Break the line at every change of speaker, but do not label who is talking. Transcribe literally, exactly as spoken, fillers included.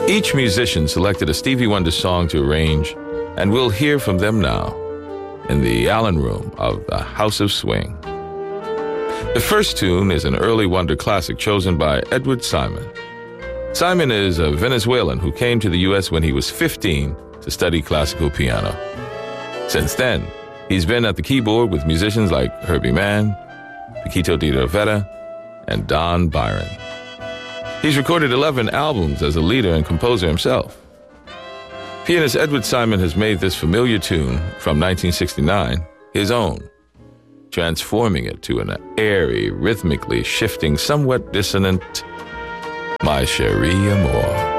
Each musician selected a Stevie Wonder song to arrange, and we'll hear from them now in the Allen Room of the House of Swing. The first tune is an early Wonder classic chosen by Edward Simon. Simon is a Venezuelan who came to the U S when he was fifteen to study classical piano. Since then, he's been at the keyboard with musicians like Herbie Mann, Paquito de Rivera, and Don Byron. He's recorded eleven albums as a leader and composer himself. Pianist Edward Simon has made this familiar tune from nineteen sixty-nine his own, transforming it to an airy, rhythmically shifting, somewhat dissonant My Cherie Amour.